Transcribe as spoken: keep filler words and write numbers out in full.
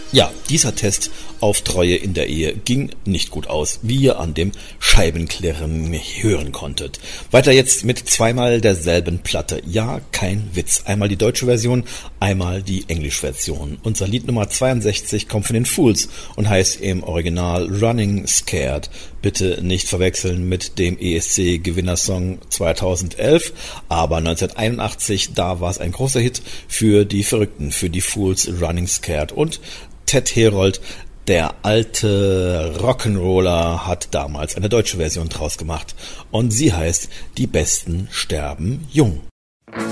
Ja, dieser Test auf Treue in der Ehe ging nicht gut aus, wie ihr an dem Scheibenklirren hören konntet. Weiter jetzt mit zweimal derselben Platte. Ja, kein Witz. Einmal die deutsche Version, einmal die englische Version. Unser Lied Nummer zweiundsechzig kommt von den Fools und heißt im Original Running Scared. Bitte nicht verwechseln mit dem E S C-Gewinnersong zweitausendelf, aber neunzehnhunderteinundachtzig, da war es ein großer Hit für die Verrückten, für die Fools, Running Scared. Und Ted Herold, der alte Rock'n'Roller, hat damals eine deutsche Version draus gemacht und sie heißt Die Besten sterben jung.